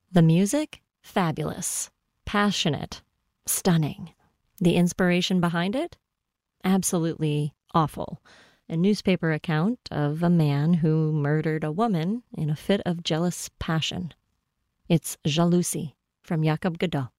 The music? Fabulous. Passionate. Stunning. The inspiration behind it? Absolutely awful. A newspaper account of a man who murdered a woman in a fit of jealous passion. It's Jalousie from Jakob Godot.